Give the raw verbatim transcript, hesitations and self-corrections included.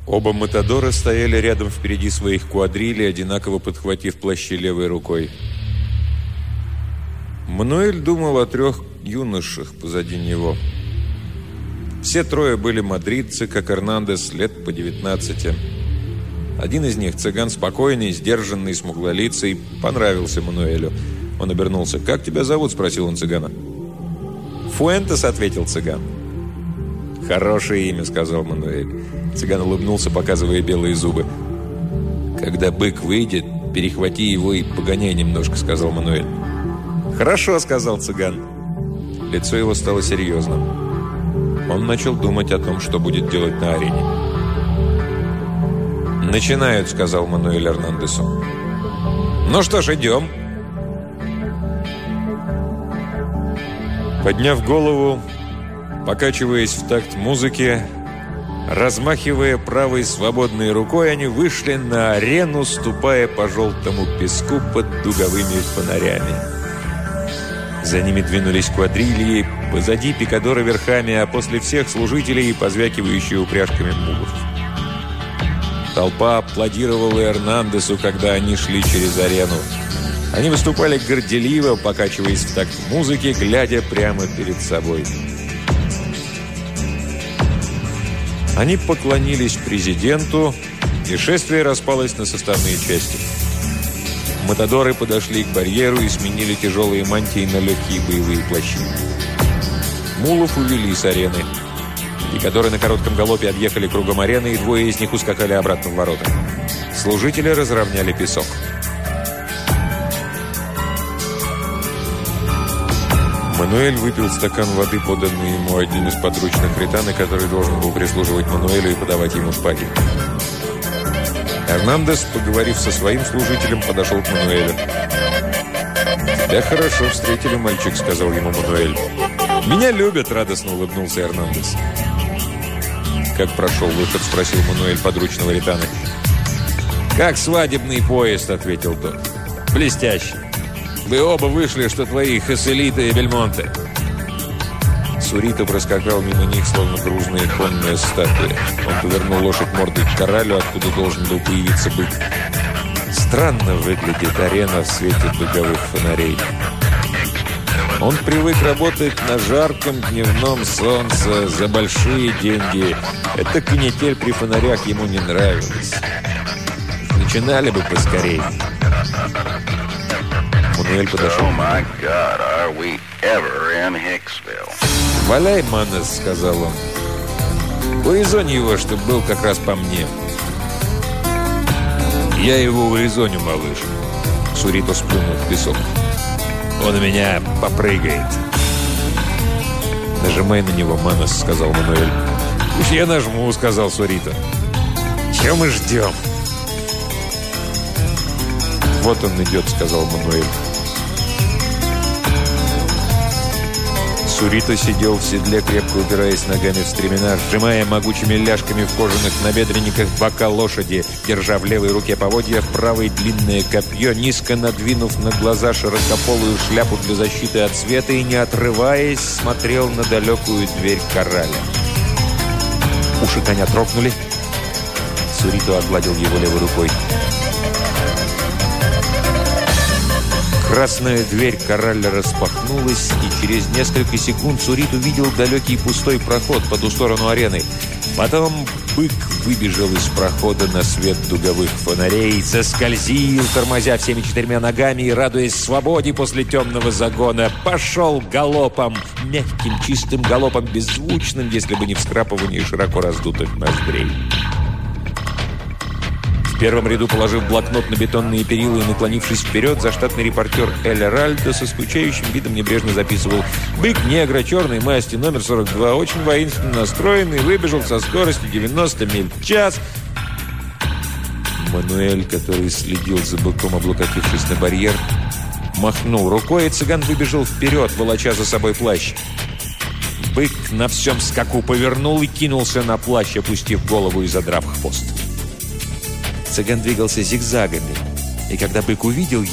Оба матадора стояли рядом впереди своих квадрилей, одинаково подхватив плащи левой рукой. Мануэль думал о трех юношах позади него. Все трое были мадридцы, как Эрнандес, лет по девятнадцати. Один из них, цыган спокойный, сдержанный, смуглолицый, понравился Мануэлю. Он обернулся. «Как тебя зовут?» – спросил он цыгана. «Фуэнтес», – ответил цыган. «Хорошее имя», – сказал Мануэль. Цыган улыбнулся, показывая белые зубы. «Когда бык выйдет, перехвати его и погоняй немножко», – сказал Мануэль. «Хорошо», – сказал цыган. Лицо его стало серьезным. Он начал думать о том, что будет делать на арене. «Начинают», – сказал Мануэль Эрнандесу. «Ну что ж, идем». Подняв голову, покачиваясь в такт музыки, размахивая правой свободной рукой, они вышли на арену, ступая по желтому песку под дуговыми фонарями. За ними двинулись квадрильи, позади пикадоры верхами, а после всех служителей, позвякивающие упряжками мулов. Толпа аплодировала Эрнандесу, когда они шли через арену. Они выступали горделиво, покачиваясь в такт музыки, глядя прямо перед собой. Они поклонились президенту, и шествие распалось на составные части. Матадоры подошли к барьеру и сменили тяжелые мантии на легкие боевые плащи. Мулов увели с арены. Пикадоры на коротком галопе объехали кругом арены, и двое из них ускакали обратно в ворота. Служители разровняли песок. Мануэль выпил стакан воды, поданный ему одним из подручных Ританы, который должен был прислуживать Мануэлю и подавать ему шпаги. Эрнандес, поговорив со своим служителем, подошел к Мануэлю. «Тебя хорошо встретили, мальчик», — сказал ему Мануэль. «Меня любят», — радостно улыбнулся Эрнандес. «Как прошел выход?» — спросил Мануэль подручного Ританы. «Как свадебный поезд», — ответил тот. «Блестяще. Вы оба вышли, что твои Хоселита и Бельмонте». Сурито проскакал мимо них, словно грузная конная статуя. Он повернул лошадь мордой к коралю, откуда должен был появиться бык. Странно выглядит арена в свете дуговых фонарей. Он привык работать на жарком дневном солнце за большие деньги. Эта канитель при фонарях ему не нравилась. Начинали бы поскорей. Мануэль подошел. «Валяй, Манес», — сказал он. «Урезонь его, чтоб был как раз по мне». «Я его урезоню, малыш». Сурито сплюнул в песок. «Он у меня попрыгает». «Нажимай на него, Манес», — сказал Мануэль. «Уж я нажму», — сказал Сурито. «Чего мы ждем?» «Вот он идет», — сказал Мануэль. Сурито сидел в седле, крепко упираясь ногами в стремена, сжимая могучими ляжками в кожаных набедренниках бока лошади, держа в левой руке поводья, в правой длинное копье, низко надвинув на глаза широкополую шляпу для защиты от света и, не отрываясь, смотрел на далекую дверь кораля. Уши коня трогнули. Сурито огладил его левой рукой. Красная дверь кораля распахнулась, и через несколько секунд Сурит увидел далекий пустой проход по ту сторону арены. Потом бык выбежал из прохода на свет дуговых фонарей, заскользил, тормозя всеми четырьмя ногами и, радуясь свободе после темного загона, пошел галопом, мягким, чистым галопом, беззвучным, если бы не вскрапывание широко раздутых ноздрей. В первом ряду, положив блокнот на бетонные перила и наклонившись вперед, заштатный репортер Эль Эральдо со скучающим видом небрежно записывал: «Бык негра, черной масти, номер сорок два, очень воинственно настроенный, выбежал со скоростью девяносто миль в час». Мануэль, который следил за быком, облокотившись на барьер, махнул рукой, и цыган выбежал вперед, волоча за собой плащ. Бык на всем скаку повернул и кинулся на плащ, опустив голову и задрав хвост. Цыган двигался зигзагами, и когда бык увидел